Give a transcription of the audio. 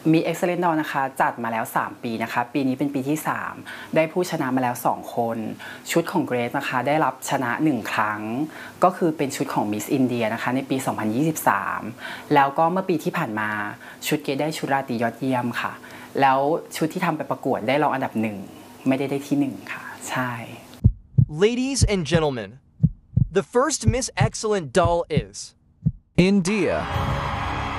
มี Excellent Doll นะคะจัดมาแล้ว3ปีนะคะปีนี้เป็นปีที่3ได้ผู้ชนะมาแล้ว2คนชุดของเกรซนะคะได้รับชนะ1ครั้งก็คือเป็นชุดของ Miss India นะคะในปี2023แล้วก็เมื่อปีที่ผ่านมาชุดเกรซได้ชุดราตรียอดเยี่ยมค่ะแล้วชุดที่ทำไปประกวดได้รองอันดับ1ไม่ได้ที่1ค่ะใช่ Ladies and gentlemen, the first Miss Excellent Doll is India.